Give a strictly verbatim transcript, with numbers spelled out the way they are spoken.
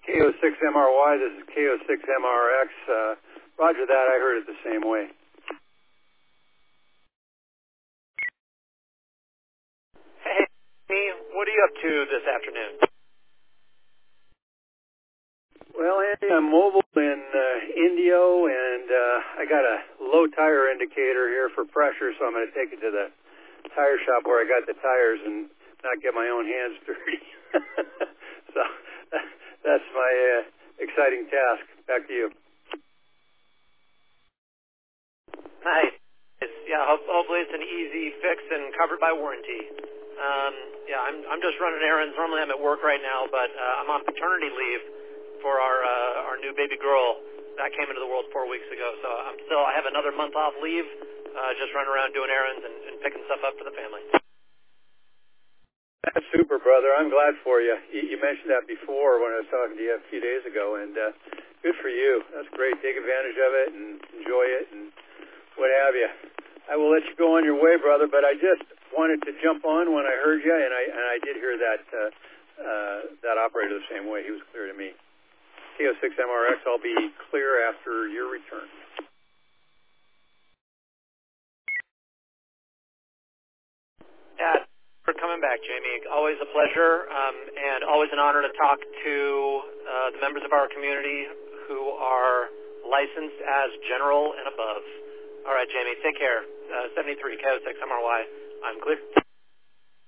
K O six M R Y, this is K O six M R X. Uh, roger that, I heard it the same way. Hey, Andy, what are you up to this afternoon? Well, Andy, I'm mobile in uh, Indio, and uh, I got a low tire indicator here for pressure, so I'm going to take it to the tire shop where I got the tires and not get my own hands dirty. So that's my uh, exciting task. Back to you. Nice. It's, yeah, ho- hopefully it's an easy fix and covered by warranty. Um, yeah, I'm I'm just running errands. Normally I'm at work right now, but uh, I'm on paternity leave for our uh, our new baby girl that came into the world four weeks ago. So I'm still I have another month off leave, uh, just running around doing errands and, and picking stuff up for the family. That's super, brother. I'm glad for you. you. You mentioned that before when I was talking to you a few days ago, and uh, good for you. That's great. Take advantage of it and enjoy it and what have you. I will let you go on your way, brother, but I just wanted to jump on when I heard you, and I and I did hear that uh, uh, that operator the same way. He was clear to me. K O six M R X, I'll be clear after your return. Yeah, for coming back, Jamie. Always a pleasure, um, and always an honor to talk to uh, the members of our community who are licensed as general and above. All right, Jamie, take care. Uh, seventy-three K O six M R Y. I'm clear.